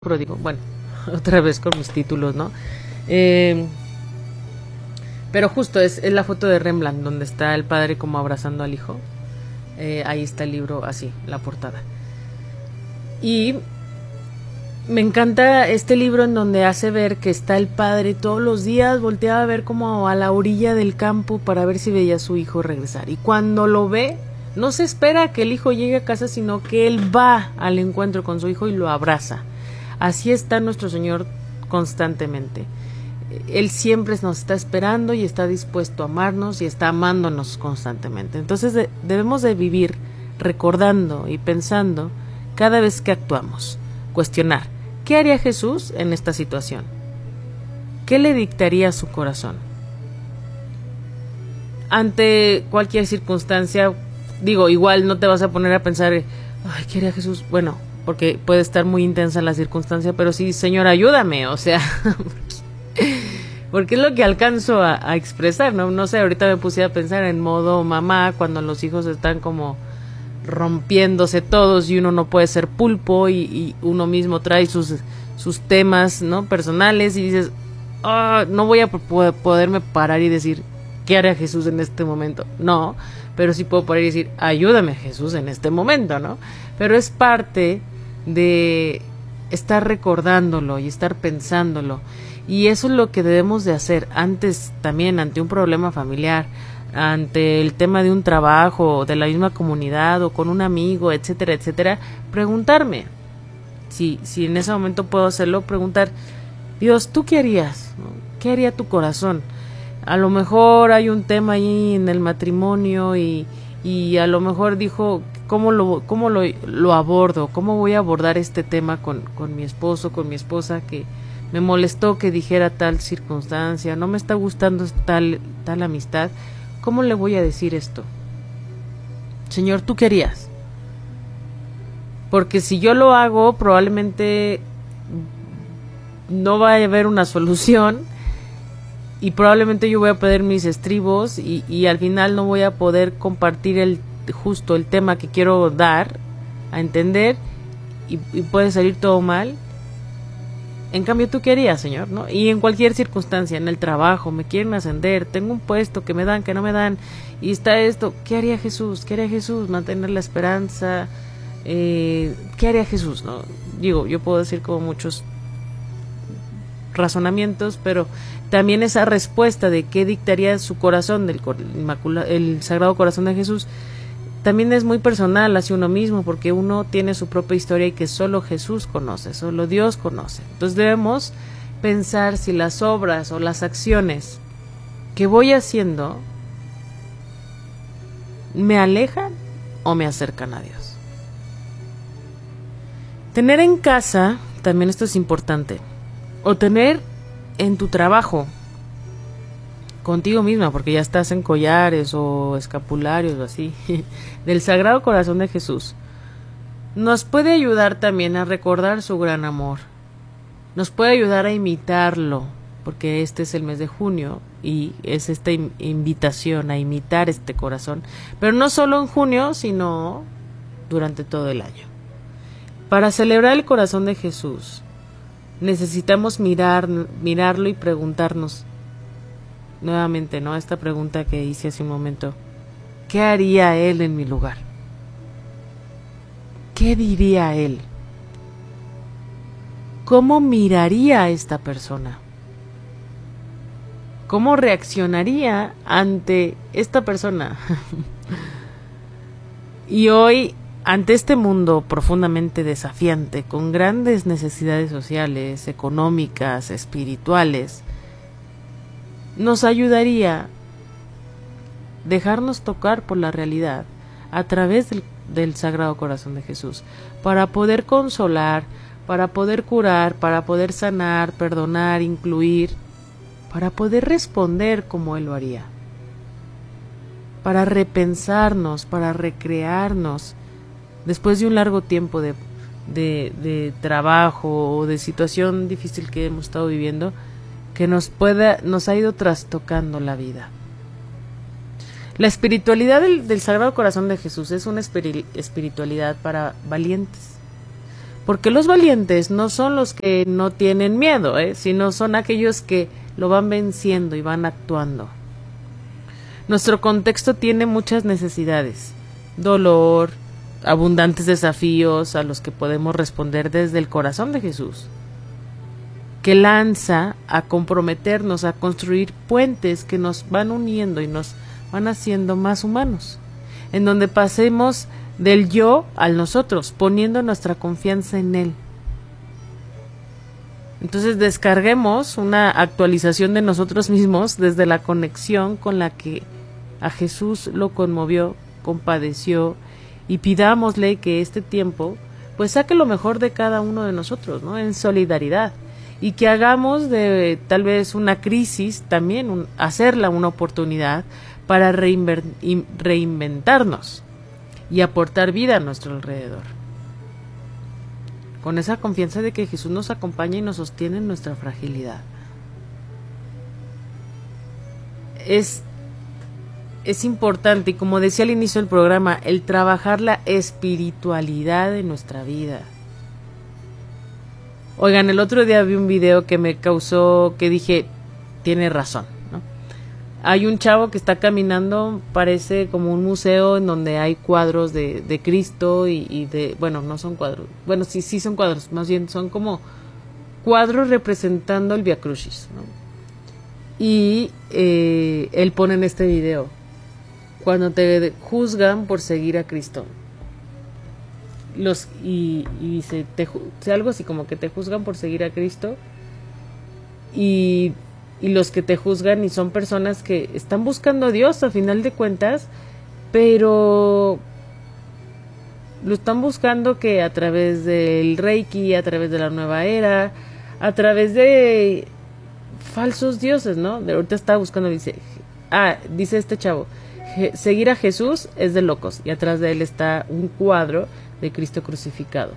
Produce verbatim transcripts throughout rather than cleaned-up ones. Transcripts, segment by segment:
pródigo, bueno, otra vez con mis títulos, ¿no? Eh, pero justo es, es la foto de Rembrandt, donde está el padre como abrazando al hijo. Eh, ahí está el libro así, la portada. Y me encanta este libro en donde hace ver que está el padre todos los días, volteaba a ver como a la orilla del campo para ver si veía a su hijo regresar. Y cuando lo ve, no se espera que el hijo llegue a casa, sino que él va al encuentro con su hijo y lo abraza. Así está nuestro Señor constantemente. Él siempre nos está esperando y está dispuesto a amarnos y está amándonos constantemente. Entonces de, debemos de vivir recordando y pensando cada vez que actuamos. Cuestionar, ¿qué haría Jesús en esta situación? ¿Qué le dictaría a su corazón? Ante cualquier circunstancia, digo, igual no te vas a poner a pensar, ay, ¿qué haría Jesús? Bueno, porque puede estar muy intensa la circunstancia, pero sí, Señor, ayúdame, o sea, porque es lo que alcanzo a, a expresar, ¿no? No sé, ahorita me puse a pensar en modo mamá, cuando los hijos están como rompiéndose todos y uno no puede ser pulpo y, y uno mismo trae sus, sus temas, ¿no? Personales y dices, oh, no voy a poderme parar y decir, ¿qué hará Jesús en este momento? No, pero sí puedo parar y decir, ayúdame Jesús en este momento, ¿no? Pero es parte de estar recordándolo y estar pensándolo, y eso es lo que debemos de hacer antes también, ante un problema familiar, ante el tema de un trabajo, de la misma comunidad o con un amigo, etcétera, etcétera, preguntarme, si, si en ese momento puedo hacerlo, preguntar, Dios, ¿tú qué harías? ¿Qué haría tu corazón? A lo mejor hay un tema ahí en el matrimonio y, y a lo mejor dijo, ¿cómo lo, cómo lo, lo abordo? ¿Cómo voy a abordar este tema con, con mi esposo, con mi esposa, que me molestó que dijera tal circunstancia, no me está gustando tal, tal amistad? ¿Cómo le voy a decir esto? Señor, ¿tú qué harías? Porque si yo lo hago, probablemente no va a haber una solución y probablemente yo voy a perder mis estribos y, y al final no voy a poder compartir el justo el tema que quiero dar a entender y, y puede salir todo mal. En cambio, ¿tú qué harías, Señor? ¿No? Y en cualquier circunstancia, en el trabajo, me quieren ascender, tengo un puesto que me dan, que no me dan, y está esto, ¿qué haría Jesús? ¿Qué haría Jesús? Mantener la esperanza, eh, ¿qué haría Jesús? ¿No? Digo, yo puedo decir como muchos razonamientos, pero también esa respuesta de qué dictaría su corazón, del Inmacula- el Sagrado Corazón de Jesús, también es muy personal hacia uno mismo, porque uno tiene su propia historia y que solo Jesús conoce, solo Dios conoce. Entonces debemos pensar si las obras o las acciones que voy haciendo me alejan o me acercan a Dios. Tener en casa, también esto es importante, o tener en tu trabajo, contigo misma, porque ya estás en collares o escapularios o así, del Sagrado Corazón de Jesús, nos puede ayudar también a recordar su gran amor, nos puede ayudar a imitarlo, porque este es el mes de junio y es esta in- invitación a imitar este corazón, pero no solo en junio, sino durante todo el año. Para celebrar el corazón de Jesús, necesitamos mirar, mirarlo y preguntarnos, nuevamente, ¿no? Esta pregunta que hice hace un momento, ¿qué haría él en mi lugar? ¿Qué diría él? ¿Cómo miraría a esta persona? ¿Cómo reaccionaría ante esta persona? Y hoy, ante este mundo profundamente desafiante, con grandes necesidades sociales, económicas, espirituales, nos ayudaría dejarnos tocar por la realidad a través del, del Sagrado Corazón de Jesús, para poder consolar, para poder curar, para poder sanar, perdonar, incluir, para poder responder como Él lo haría, para repensarnos, para recrearnos después de un largo tiempo de, de, de trabajo o de situación difícil que hemos estado viviendo, que nos pueda, nos ha ido trastocando la vida. La espiritualidad del, del Sagrado Corazón de Jesús es una espiri- espiritualidad para valientes, Porque los valientes no son los que no tienen miedo, ¿eh? Sino son aquellos que lo van venciendo y van actuando. Nuestro contexto tiene muchas necesidades, dolor, abundantes desafíos a los que podemos responder desde el corazón de Jesús, que lanza a comprometernos a construir puentes que nos van uniendo y nos van haciendo más humanos, en donde pasemos del yo al nosotros, poniendo nuestra confianza en Él. Entonces descarguemos una actualización de nosotros mismos desde la conexión con la que a Jesús lo conmovió, compadeció, y pidámosle que este tiempo pues saque lo mejor de cada uno de nosotros, ¿no? En solidaridad, y que hagamos de tal vez una crisis también, un, hacerla una oportunidad para reinver- reinventarnos y aportar vida a nuestro alrededor, con esa confianza de que Jesús nos acompaña y nos sostiene en nuestra fragilidad. Es, es importante, y como decía al inicio del programa, el trabajar la espiritualidad de nuestra vida. Oigan, el otro día vi un video que me causó, que dije, tiene razón, ¿no? Hay un chavo que está caminando, parece como un museo en donde hay cuadros de, de Cristo y, y de, bueno, no son cuadros, bueno, sí, sí son cuadros, más bien son como cuadros representando el Vía Crucis, ¿no? Y eh, él pone en este video, cuando te juzgan por seguir a Cristo, los y, y dice, te, algo así como que te juzgan por seguir a Cristo, y y los que te juzgan y son personas que están buscando a Dios a final de cuentas, pero lo están buscando que a través del Reiki, a través de la nueva era, a través de falsos dioses, ¿no? De ahorita estaba buscando, dice, ah, dice este chavo, seguir a Jesús es de locos, y atrás de él está un cuadro de Cristo crucificado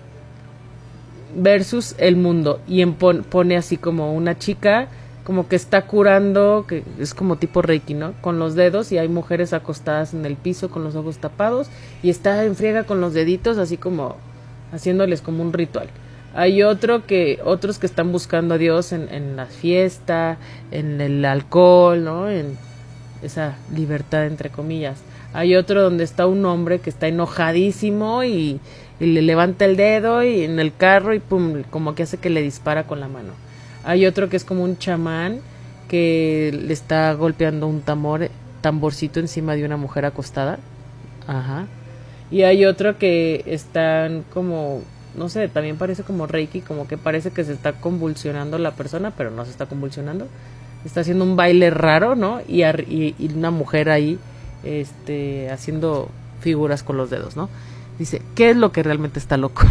versus el mundo, y en pon, pone así como una chica como que está curando, que es como tipo Reiki, ¿no? Con los dedos, y hay mujeres acostadas en el piso con los ojos tapados, y está en friega con los deditos, así como haciéndoles como un ritual. Hay otro que, otros que están buscando a Dios en, en la fiesta, en el alcohol, ¿no? En esa libertad entre comillas. Hay otro donde está un hombre que está enojadísimo y, y le levanta el dedo y en el carro y pum, como que hace que le dispara con la mano. Hay otro que es como un chamán que le está golpeando un tambor, tamborcito encima de una mujer acostada. Ajá. Y hay otro que están como, no sé, también parece como Reiki, como que parece que se está convulsionando la persona, pero no se está convulsionando. Está haciendo un baile raro, ¿no? Y, y, y una mujer ahí este, haciendo figuras con los dedos, ¿no? Dice, ¿qué es lo que realmente está loco?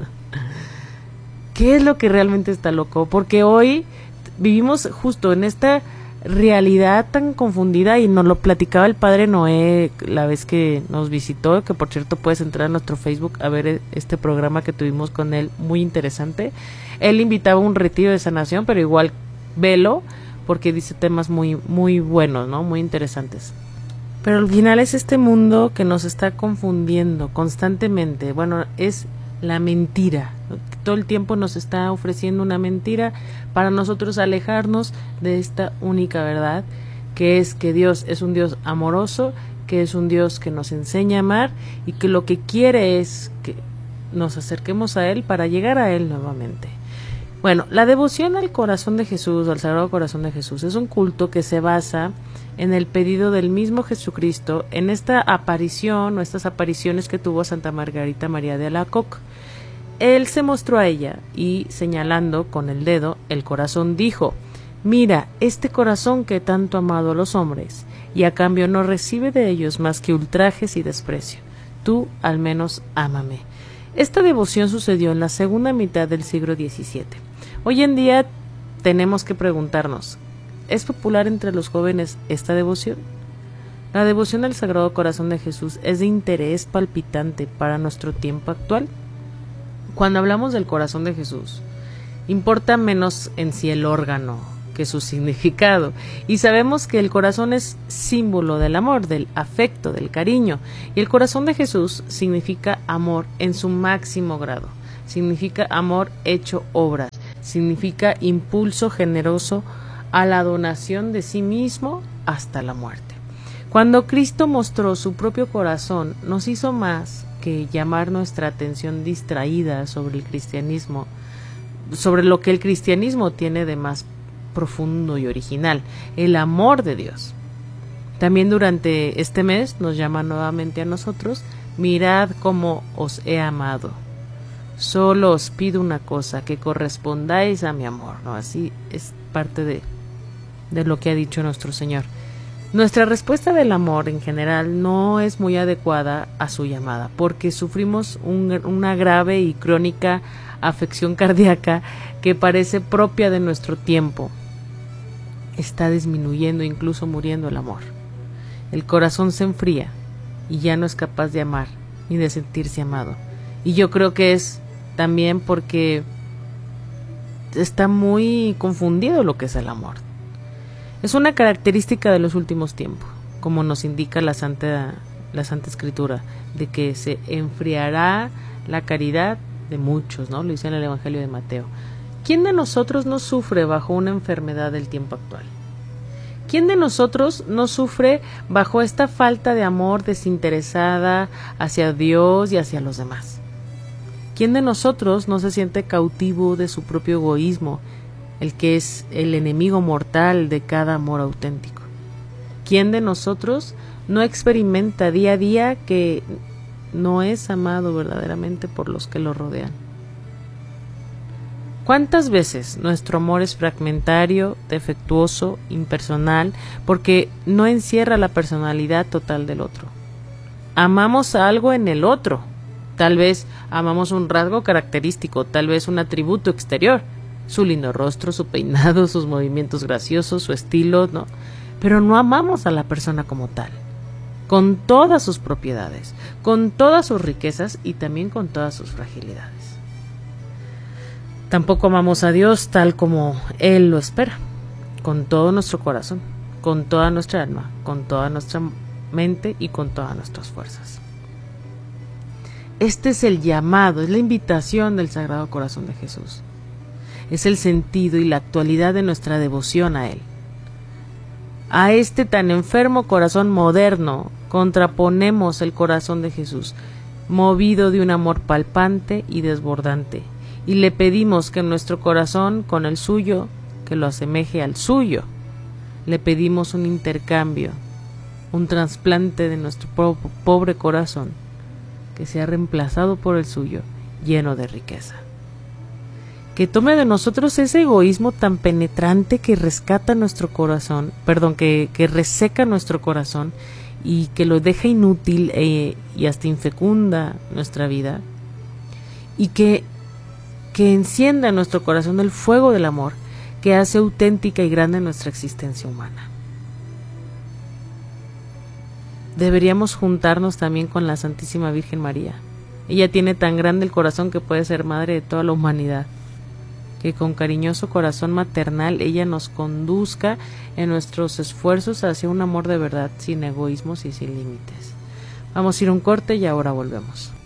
¿Qué es lo que realmente está loco? Porque hoy vivimos justo en esta realidad tan confundida, y nos lo platicaba el padre Noé la vez que nos visitó, que por cierto puedes entrar a nuestro Facebook a ver este programa que tuvimos con él, muy interesante. Él invitaba a un retiro de sanación, pero igual velo, porque dice temas muy, muy buenos, ¿no? Muy interesantes. Pero al final es este mundo que nos está confundiendo constantemente. Bueno, es la mentira. Todo el tiempo nos está ofreciendo una mentira para nosotros alejarnos de esta única verdad, que es que Dios es un Dios amoroso, que es un Dios que nos enseña a amar y que lo que quiere es que nos acerquemos a Él para llegar a Él nuevamente. Bueno, la devoción al corazón de Jesús, al Sagrado Corazón de Jesús, es un culto que se basa en el pedido del mismo Jesucristo, en esta aparición o estas apariciones que tuvo Santa Margarita María de Alacoque. Él se mostró a ella y, señalando con el dedo el corazón, dijo, mira, este corazón que tanto ha amado a los hombres, y a cambio no recibe de ellos más que ultrajes y desprecio. Tú, al menos, ámame. Esta devoción sucedió en la segunda mitad del siglo diecisiete. Hoy en día tenemos que preguntarnos, ¿es popular entre los jóvenes esta devoción? La devoción al Sagrado Corazón de Jesús es de interés palpitante para nuestro tiempo actual. Cuando hablamos del corazón de Jesús, importa menos en sí el órgano que su significado, y sabemos que el corazón es símbolo del amor, del afecto, del cariño, y el corazón de Jesús significa amor en su máximo grado. significa amor hecho obras, significa impulso generoso a la donación de sí mismo hasta la muerte. Cuando Cristo mostró su propio corazón, nos hizo más que llamar nuestra atención distraída sobre el cristianismo, sobre lo que el cristianismo tiene de más profundo y original, el amor de Dios. También durante este mes nos llama nuevamente a nosotros: mirad cómo os he amado. Solo os pido una cosa, que correspondáis a mi amor, ¿no? Así es parte de, de lo que ha dicho nuestro Señor. Nuestra respuesta del amor en general no es muy adecuada a su llamada, porque sufrimos un, una grave y crónica afección cardíaca que parece propia de nuestro tiempo. Está disminuyendo, incluso muriendo el amor. El corazón se enfría y ya no es capaz de amar ni de sentirse amado. Y yo creo que es también porque está muy confundido lo que es el amor. Es una característica de los últimos tiempos, como nos indica la Santa, la Santa Escritura, de que se enfriará la caridad de muchos, ¿no? Lo dice en el Evangelio de Mateo. ¿Quién de nosotros no sufre bajo una enfermedad del tiempo actual? ¿Quién de nosotros no sufre bajo esta falta de amor desinteresada hacia Dios y hacia los demás? ¿Quién de nosotros no se siente cautivo de su propio egoísmo, el que es el enemigo mortal de cada amor auténtico? ¿Quién de nosotros no experimenta día a día que no es amado verdaderamente por los que lo rodean? ¿Cuántas veces nuestro amor es fragmentario, defectuoso, impersonal, porque no encierra la personalidad total del otro? Amamos algo en el otro. Tal vez amamos un rasgo característico, tal vez un atributo exterior, su lindo rostro, su peinado, sus movimientos graciosos, su estilo, ¿no? Pero no amamos a la persona como tal, con todas sus propiedades, con todas sus riquezas y también con todas sus fragilidades. Tampoco amamos a Dios tal como Él lo espera, con todo nuestro corazón, con toda nuestra alma, con toda nuestra mente y con todas nuestras fuerzas. Este es el llamado, es la invitación del Sagrado Corazón de Jesús. Es el sentido y la actualidad de nuestra devoción a Él. A este tan enfermo corazón moderno contraponemos el corazón de Jesús, movido de un amor palpante y desbordante, y le pedimos que nuestro corazón con el suyo, que lo asemeje al suyo. Le pedimos un intercambio, un trasplante de nuestro po- pobre corazón, que sea reemplazado por el suyo, lleno de riqueza. Que tome de nosotros ese egoísmo tan penetrante que rescata nuestro corazón, perdón, que, que reseca nuestro corazón y que lo deja inútil e, y hasta infecunda nuestra vida, y que, que encienda en nuestro corazón el fuego del amor que hace auténtica y grande nuestra existencia humana. Deberíamos juntarnos también con la Santísima Virgen María. Ella tiene tan grande el corazón que puede ser madre de toda la humanidad. Que con cariñoso corazón maternal ella nos conduzca en nuestros esfuerzos hacia un amor de verdad, sin egoísmos y sin límites. Vamos a ir a un corte y ahora volvemos.